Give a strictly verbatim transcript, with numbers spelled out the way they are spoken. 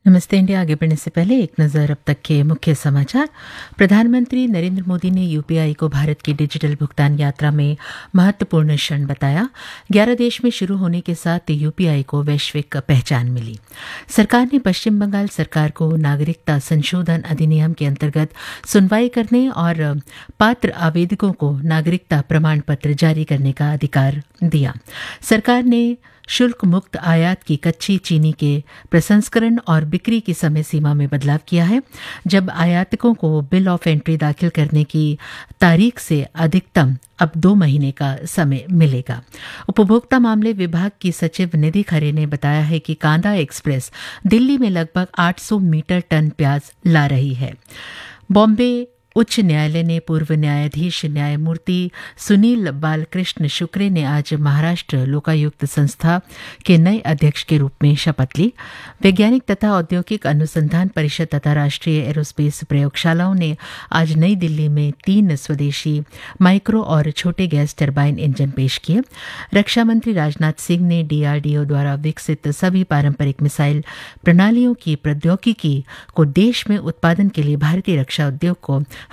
नमस्ते इंडिया। आगे बढ़ने से पहले एक नज़र अब तक के मुख्य समाचार। प्रधानमंत्री नरेंद्र मोदी ने यूपीआई को भारत की डिजिटल भुगतान यात्रा में महत्वपूर्ण क्षण बताया। ग्यारह देश में शुरू होने के साथ यूपीआई को वैश्विक पहचान मिली। सरकार ने पश्चिम बंगाल सरकार को नागरिकता संशोधन अधिनियम के अंतर्गत सुनवाई करने और पात्र आवेदकों को नागरिकता प्रमाण पत्र जारी करने का अधिकार दिया। सरकार ने शुल्क मुक्त आयात की कच्ची चीनी के प्रसंस्करण और बिक्री की समय सीमा में बदलाव किया है। जब आयातकों को बिल ऑफ एंट्री दाखिल करने की तारीख से अधिकतम अब दो महीने का समय मिलेगा। उपभोक्ता मामले विभाग की सचिव निधि खरे ने बताया है कि कांदा एक्सप्रेस दिल्ली में लगभग आठ सौ मीटर टन प्याज ला रही है। बॉम्बे उच्च न्यायालय ने पूर्व न्यायाधीश न्यायमूर्ति सुनील बालकृष्ण शुक्रे ने आज महाराष्ट्र लोकायुक्त संस्था के नए अध्यक्ष के रूप में शपथ ली। वैज्ञानिक तथा औद्योगिक अनुसंधान परिषद तथा राष्ट्रीय एरोस्पेस प्रयोगशालाओं ने आज नई दिल्ली में तीन स्वदेशी माइक्रो और छोटे गैस टरबाइन इंजन पेश किए। रक्षा मंत्री राजनाथ सिंह ने डीआरडीओ द्वारा विकसित सभी पारंपरिक मिसाइल प्रणालियों की प्रौद्योगिकी को देश में उत्पादन के लिए भारतीय रक्षा उद्योग को